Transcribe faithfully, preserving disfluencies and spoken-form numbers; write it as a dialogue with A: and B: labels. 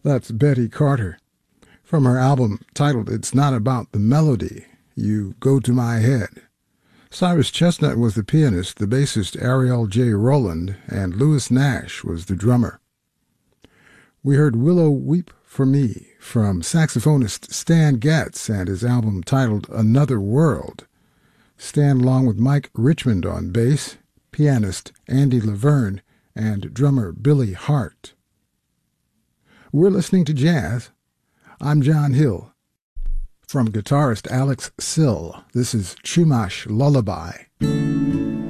A: That's Betty Carter. From her album titled It's Not About the Melody, You Go to My Head. Cyrus Chestnut was the pianist, the bassist Ariel J. Rowland, and Louis Nash was the drummer. We heard Willow Weep for Me from saxophonist Stan Getz and his album titled Another World. Stan, along with Mike Richmond on bass, pianist Andy Laverne, and drummer Billy Hart. We're listening to jazz. I'm John Hill. From guitarist Alex Sill, this is Chumash Lullaby.